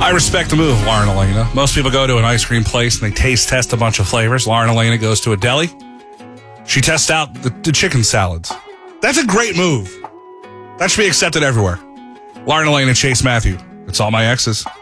I respect the move, Lauren Elena. Most people go to an ice cream place and they taste test a bunch of flavors. Lauren Elena goes to a deli. She tests out the chicken salads. That's a great move. That should be accepted everywhere. Lauren Elena, Chase Matthew. It's all my exes.